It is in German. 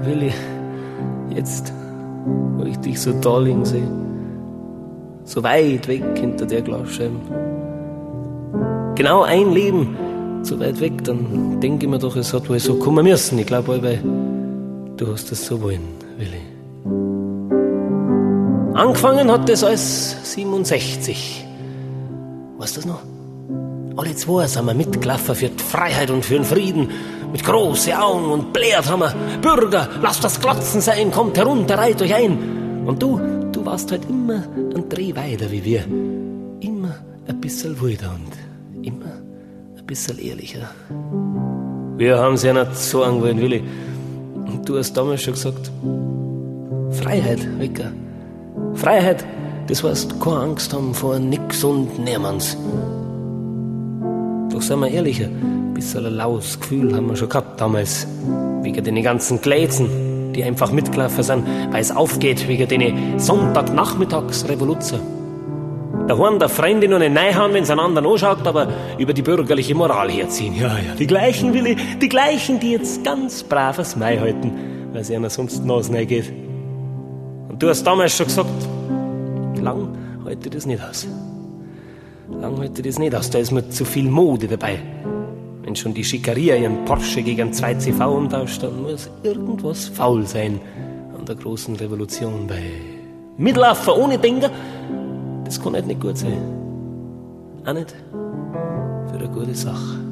Willi, jetzt, wo ich dich so da liegen sehe, so weit weg hinter der Glasscheibe, genau ein Leben so weit weg, dann denke ich mir doch, es hat wohl so kommen müssen. Ich glaube, weil du hast es so wollen, Willi. Angefangen hat das alles 67. Weißt du das noch? Alle zwei sind wir mitgelaufen für die Freiheit und für den Frieden. Mit großen Augen und blärt haben wir: Bürger, lasst das Glotzen sein, kommt herunter, reiht euch ein. Und du warst halt immer ein Dreh weiter wie wir. Immer ein bisschen wilder und immer ein bisschen ehrlicher. Wir haben's ja nicht so angewöhnt, Willi. Und du hast damals schon gesagt: Freiheit, Wicker. Freiheit, das heißt keine Angst haben vor nix und niemands. Doch seien wir ehrlicher, ein bisschen ein laues Gefühl haben wir schon gehabt damals. Wegen den ganzen Glätzen, die einfach mitgelaufen sind, weil es aufgeht, wegen den Sonntagnachmittagsrevolution. Daheim der Freundin noch nicht reinhauen, wenn es einen anderen anschaut, aber über die bürgerliche Moral herziehen. Ja, die gleichen, Willi, die gleichen, die jetzt ganz braves Mai halten, weil es einer sonst die Nase reingeht. Und du hast damals schon gesagt, lang halte ich das nicht aus. Lang halte ich das nicht aus, da ist mir zu viel Mode dabei. Wenn schon die Schickeria ihren Porsche gegen einen 2CV umtauscht, dann muss irgendwas faul sein an der großen Revolution. Bei Mitlaufen ohne Denker, das kann halt nicht gut sein. Auch nicht für eine gute Sache.